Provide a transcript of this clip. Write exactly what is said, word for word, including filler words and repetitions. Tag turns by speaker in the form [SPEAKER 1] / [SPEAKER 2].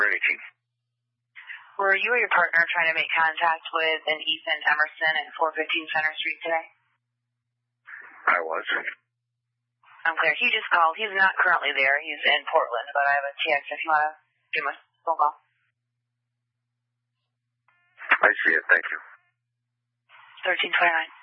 [SPEAKER 1] eighteen.
[SPEAKER 2] Were you or your partner trying to make contact with an Ethan Emerson at four fifteen Center Street today?
[SPEAKER 1] I was.
[SPEAKER 2] I'm clear. He just called. He's not currently there. He's in Portland, but I have a text if you want to give him a phone call.
[SPEAKER 1] I see it. Thank you.
[SPEAKER 2] thirteen twenty-nine.